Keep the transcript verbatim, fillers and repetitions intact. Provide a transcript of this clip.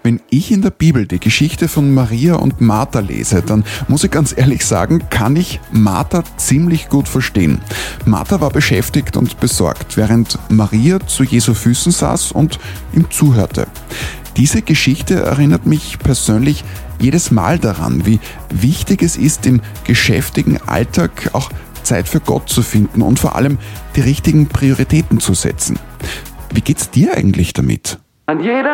Wenn ich in der Bibel die Geschichte von Maria und Martha lese, dann muss ich ganz ehrlich sagen, kann ich Martha ziemlich gut verstehen. Martha war beschäftigt und besorgt, während Maria zu Jesu Füßen saß und ihm zuhörte. Diese Geschichte erinnert mich persönlich jedes Mal daran, wie wichtig es ist, im geschäftigen Alltag auch Zeit für Gott zu finden und vor allem die richtigen Prioritäten zu setzen. Wie geht's dir eigentlich damit? An jeder